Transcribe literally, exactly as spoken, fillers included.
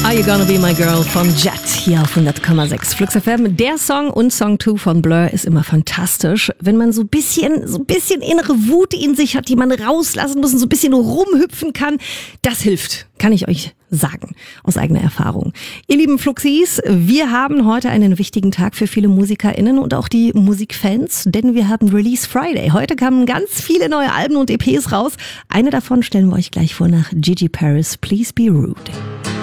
Are You Gonna Be My Girl von Jet hier auf hundert Komma sechs Flux F M. Der Song und Song zwei von Blur ist immer fantastisch. Wenn man so ein bisschen, so ein bisschen innere Wut in sich hat, die man rauslassen muss und so ein bisschen rumhüpfen kann, das hilft, kann ich euch sagen, aus eigener Erfahrung. Ihr lieben Fluxis, wir haben heute einen wichtigen Tag für viele MusikerInnen und auch die Musikfans, denn wir haben Release Friday. Heute kamen ganz viele neue Alben und E Ps raus. Eine davon stellen wir euch gleich vor nach Gigi Paris, Please Be Rude.